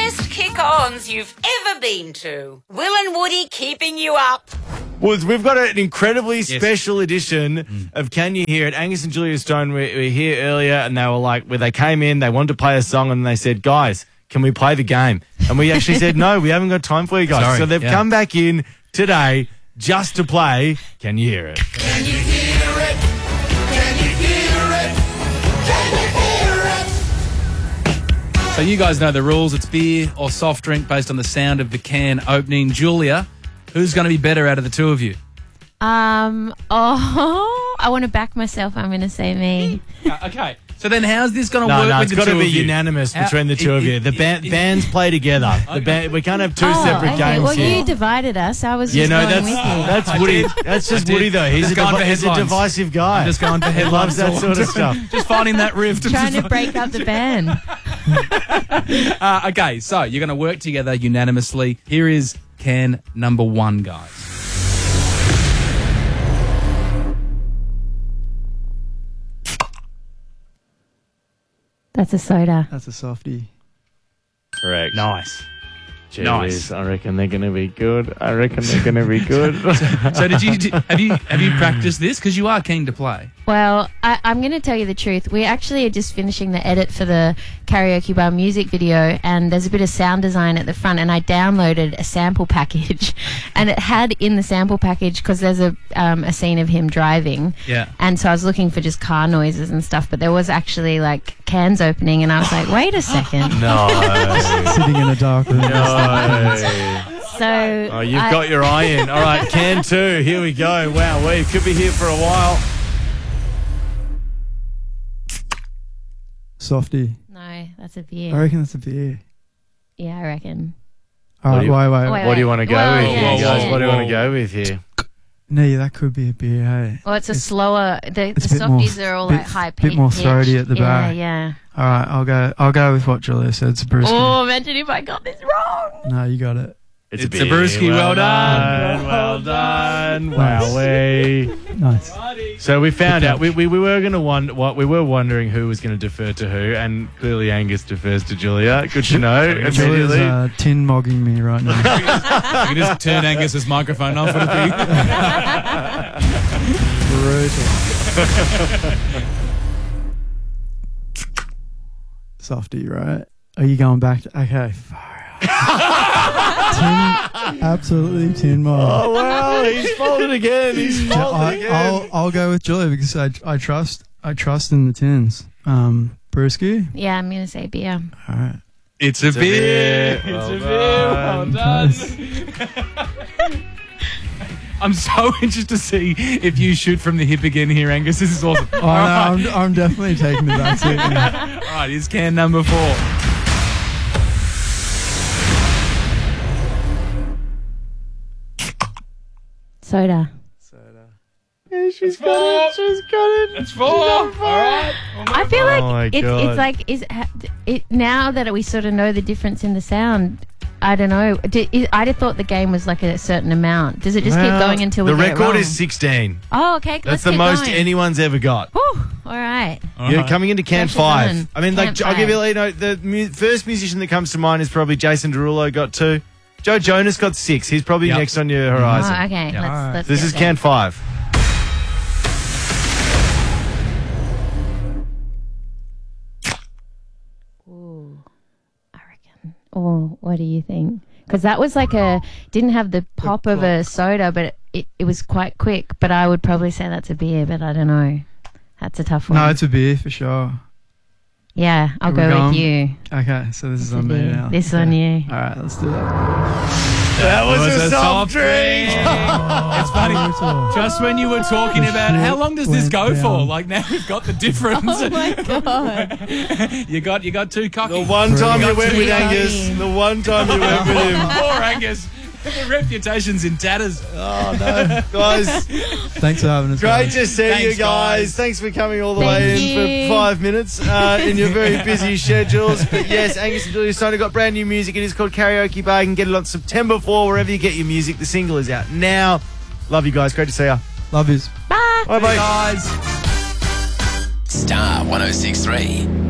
best kick-ons you've ever been to. Will and Woody keeping you up. Woods, we've got an incredibly special edition of Can You Hear It? Angus and Julia Stone were here earlier, and they were like, where they came in, they wanted to play a song, and they said, guys, can we play the game? And we actually said, no, we haven't got time for you guys. Sorry, so they've come back in today just to play Can You Hear It? Can you hear it? Can you hear it? Can you hear it? So you guys know the rules. It's beer or soft drink based on the sound of the can opening. Julia, who's going to be better out of the two of you? I want to back myself. I'm going to say me. Okay. So then how's this going to work with it's the got two to be of you? unanimous between the two of you. The bands play together. We can't have two separate games Well, here. you divided us. I was just No, going with you. that's Woody. That's just Woody, though. He's a divisive guy. I'm just going for He headlines. loves that sort of stuff. Just finding that rift. Trying to break up the band. Okay, so you're going to work together unanimously. Here is can number one, guys. That's a soda. That's a softie. Correct. Nice. Jeez, Nice. I reckon they're going to be good. So have you practiced this? Because you are keen to play. Well, I'm going to tell you the truth. We actually are just finishing the edit for the Karaoke Bar music video, and there's a bit of sound design at the front, and I downloaded a sample package, and it had in the sample package, because there's a scene of him driving, and so I was looking for just car noises and stuff, but there was actually like cans opening, and I was like, wait a second. No. Sitting in a dark room. So you've got your eye in. All right, can two. Here we go. Wow, we could be here for a while. Softie. No, that's a beer. I reckon that's a beer. Yeah, I reckon. All right, wait. Wait, What do you want to go Well, with yeah, here, guys? yeah. What do you want to go with here? No, that could be a beer, hey. Well, it's a slower. The it's a bit more- softies are all like high pitch. bit more throaty at the back. Yeah. All right, I'll go with what Julia said. It's a brewski. Oh, imagine if I got this wrong. No, you got it. It's a brewski. Well done. Well done. Wowee. Nice. So we found out we were going to we were wondering who was going to defer to who, and clearly Angus defers to Julia. Good to know. Immediately. Julia's tin mogging me right now. You can just turn Angus's microphone off. Would it be? Brutal. Softie, right? Are you going back to... Okay, far out. Absolutely tin mog. Oh, wow. He's folded again. I'll go with Julia because I trust in the tins. Brewski? Yeah, I'm going to say beer. All right. It's a beer. It's a beer. Well done. I'm so interested to see if you shoot from the hip again here, Angus. This is awesome. Oh, no, I'm definitely taking the back seat. All right, here's can number 4. Soda. Yeah, she's got it. It's 4. All right. I feel Oh my like God. it's like now that we sort of know the difference in the sound. I don't know. I'd have thought the game was like a certain amount. Does it just keep going until we the get it record wrong? is 16. Oh, okay. That's the most anyone's ever got. Whew, all right. You're coming into can Pressure's 5. on. I mean, Can like, I'll give five. you, the first musician that comes to mind is probably Jason Derulo got 2. Joe Jonas got 6. He's probably next on your horizon. Oh, okay. Let's This get is there. can 5. Ooh, I reckon. Oh, what do you think? Because that was like didn't have the pop of a soda, but it was quite quick. But I would probably say that's a beer, but I don't know. That's a tough one. No, it's a beer for sure. Yeah, I'll Are we go going? with you. Okay, so this is It's a on me beer. now. This is Okay. on you. All right, let's do that. That was a soft drink. It's funny. Just when you were talking about how long does this go for, like now we've got the difference. Oh my god! you got too cocky. The one time you went too with cocky. Angus. The one time you went with him. Poor Angus. The reputation's in tatters. Oh, no. Guys, Thanks for having us. great guys. to see Thanks, you guys. guys. Thanks for coming all the Thank way in you. for 5 minutes in your very busy schedules. But yes, Angus and Julia Stone have got brand new music. It is called Karaoke Bar. You can get it on September 4, wherever you get your music. The single is out now. Love you guys. Great to see you. Love yous. Bye. Bye-bye. Guys. Star 106.3.